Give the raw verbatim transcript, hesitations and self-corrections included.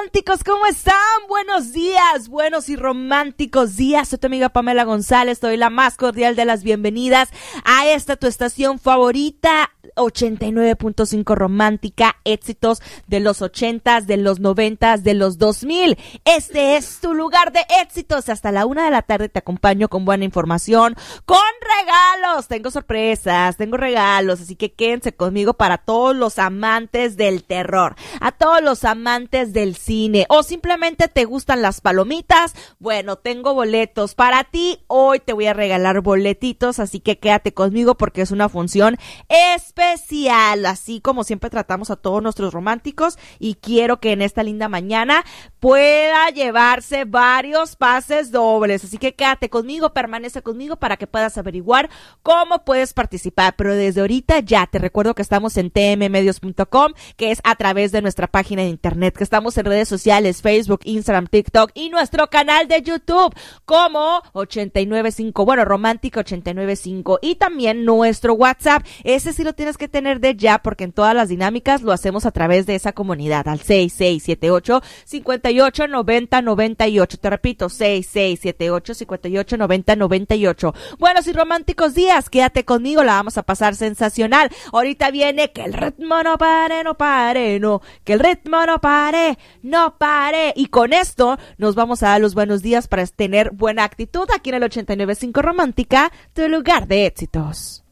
románticos, ¿cómo están? Buenos días, buenos y románticos días. Soy tu amiga Pamela González, doy la más cordial de las bienvenidas a esta tu estación favorita, ochenta y nueve punto cinco Romántica, éxitos de los ochentas, de los noventas, de los dos mil. Este es tu lugar de éxitos. Hasta la una de la tarde te acompaño con buena información, con regalos. Tengo sorpresas, tengo regalos, así que quédense conmigo para todos los amantes del terror, a todos los amantes del cine o simplemente te gustan las palomitas. Bueno, tengo boletos para ti. Hoy te voy a regalar boletitos, así que quédate conmigo porque es una función especial, así como siempre tratamos a todos nuestros románticos, y quiero que en esta linda mañana pueda llevarse varios pases dobles, así que quédate conmigo, permanece conmigo para que puedas averiguar cómo puedes participar. Pero desde ahorita ya te recuerdo que estamos en t m medios punto com, que es a través de nuestra página de internet, que estamos en redes sociales, Facebook, Instagram, TikTok y nuestro canal de YouTube como ochenta y nueve cinco, bueno, Romántica ochenta y nueve cinco, y también nuestro WhatsApp. Ese sí lo tienes que tener de ya, porque en todas las dinámicas lo hacemos a través de esa comunidad, al seis seis siete ocho, cinco ocho, nueve cero nueve ocho. Te repito, seis seis siete ocho, cinco ocho, nueve cero nueve ocho. Buenos y románticos días, quédate conmigo, la vamos a pasar sensacional. Ahorita viene que el ritmo no pare, no pare, no, que el ritmo no pare, no pare. Y con esto nos vamos a dar los buenos días para tener buena actitud aquí en el ochenta y nueve punto cinco Romántica, tu lugar de éxitos.